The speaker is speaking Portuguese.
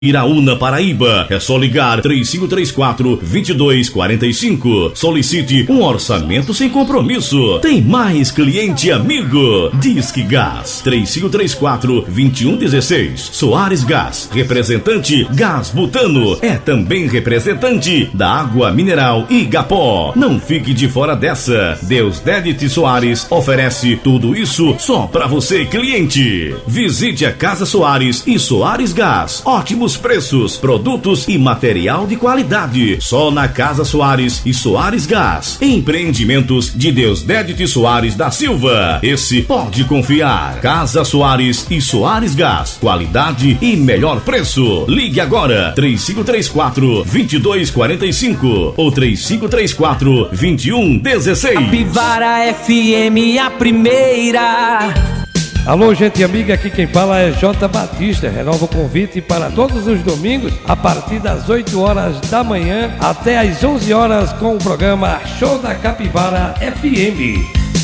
Iraúna, Paraíba. É só ligar 3534-2245. Solicite um orçamento sem compromisso. Tem mais cliente amigo. Disque Gás 3534-2116. Soares Gás, representante Gás Butano. É também representante da Água Mineral Igapó. Não fique de fora dessa. Deusdedit Soares oferece tudo isso só para você, cliente. Visite a Casa Soares e Soares Gás. Ótimos preços, produtos e material de qualidade. Só na Casa Soares e Soares Gás. Empreendimentos de Deusdedit Soares da Silva. Esse pode confiar. Casa Soares e Soares Gás. Qualidade e melhor preço. Ligue agora 3534-2245 ou 3534-2116. Capivara FM, a primeira. Alô, gente amiga, aqui quem fala é J. Batista. Renova o convite para todos os domingos, a partir das 8 horas da manhã até as 11 horas com o programa Show da Capivara FM.